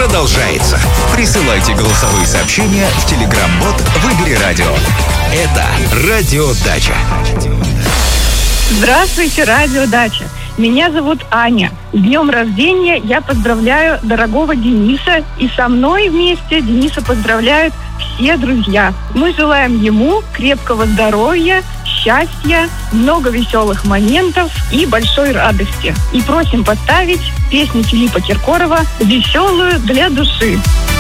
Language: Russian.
продолжается. Присылайте голосовые сообщения в Telegram-бот «Выбери радио». Это «Радиодача». Здравствуйте, Радиодача. Меня зовут Аня. С днем рождения я поздравляю дорогого Дениса. И со мной вместе Дениса поздравляют все друзья. Мы желаем ему крепкого здоровья, счастья, много веселых моментов и большой радости. И просим поставить песню Филиппа Киркорова «Веселую для души».